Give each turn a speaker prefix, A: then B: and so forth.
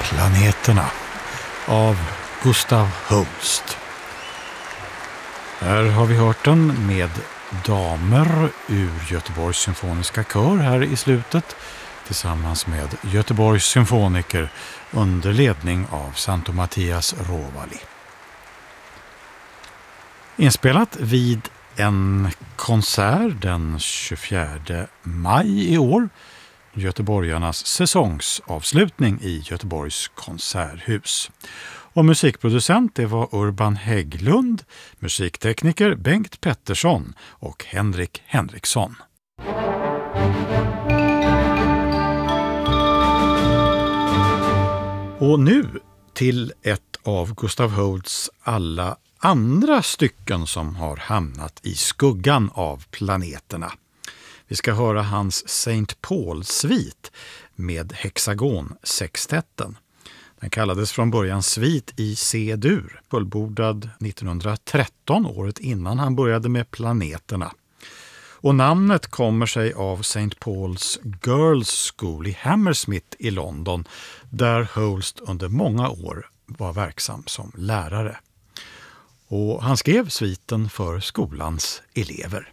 A: Planeterna av Gustav Holst. Här har vi hört den med damer ur Göteborgs symfoniska kör här i slutet tillsammans med Göteborgs symfoniker under ledning av Santo Mattias Rovali. Inspelat vid en konsert den 24 maj i år, göteborgarnas säsongsavslutning i Göteborgs konserthus. Och musikproducent det var Urban Hägglund, musiktekniker Bengt Pettersson och Henrik Henriksson. Och nu till ett av Gustav Holsts alla andra stycken som har hamnat i skuggan av planeterna. Vi ska höra hans Saint Paul-svit med hexagonsextetten. Den kallades från början svit i C-dur, fullbordad 1913, året innan han började med planeterna. Och namnet kommer sig av St. Paul's Girls School i Hammersmith i London, där Holst under många år var verksam som lärare. Och han skrev sviten för skolans elever.